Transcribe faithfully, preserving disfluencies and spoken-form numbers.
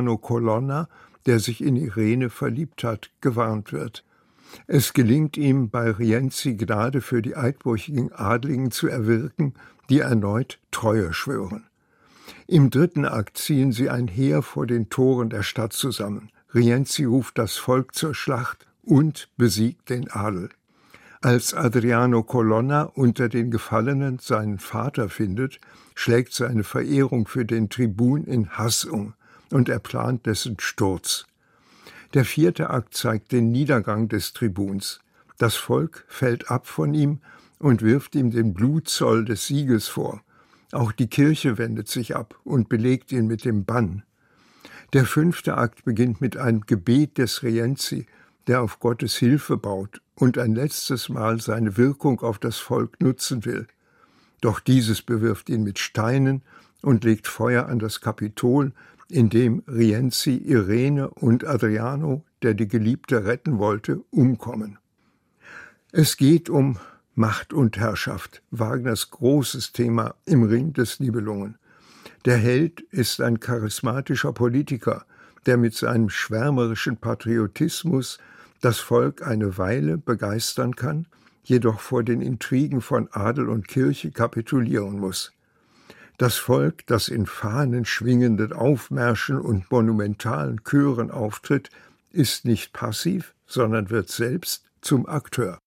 Adriano Colonna, der sich in Irene verliebt hat, gewarnt wird. Es gelingt ihm, bei Rienzi Gnade für die eidbrüchigen Adligen zu erwirken, die erneut Treue schwören. Im dritten Akt ziehen sie ein Heer vor den Toren der Stadt zusammen. Rienzi ruft das Volk zur Schlacht und besiegt den Adel. Als Adriano Colonna unter den Gefallenen seinen Vater findet, schlägt seine Verehrung für den Tribun in Hass um und er plant dessen Sturz. Der vierte Akt zeigt den Niedergang des Tribuns. Das Volk fällt ab von ihm und wirft ihm den Blutzoll des Sieges vor. Auch die Kirche wendet sich ab und belegt ihn mit dem Bann. Der fünfte Akt beginnt mit einem Gebet des Rienzi, der auf Gottes Hilfe baut und ein letztes Mal seine Wirkung auf das Volk nutzen will. Doch dieses bewirft ihn mit Steinen und legt Feuer an das Kapitol, in dem Rienzi, Irene und Adriano, der die Geliebte retten wollte, umkommen. Es geht um Macht und Herrschaft, Wagners großes Thema im Ring des Nibelungen. Der Held ist ein charismatischer Politiker, der mit seinem schwärmerischen Patriotismus das Volk eine Weile begeistern kann, jedoch vor den Intrigen von Adel und Kirche kapitulieren muss. Das Volk, das in fahnenschwingenden Aufmärschen und monumentalen Chören auftritt, ist nicht passiv, sondern wird selbst zum Akteur.